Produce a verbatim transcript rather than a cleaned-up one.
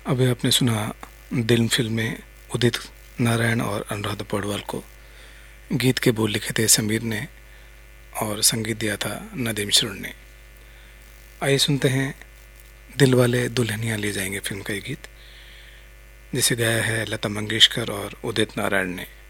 अभी आपने सुना दिल फिल्म में उदित नारायण और अनुराधा पौडवाल को। गीत के बोल लिखे थे समीर ने और संगीत दिया था नदीम श्रुन ने। आइए सुनते हैं दिल वाले दुल्हनिया ले जाएंगे फिल्म का ये गीत, जिसे गाया है लता मंगेशकर और उदित नारायण ने।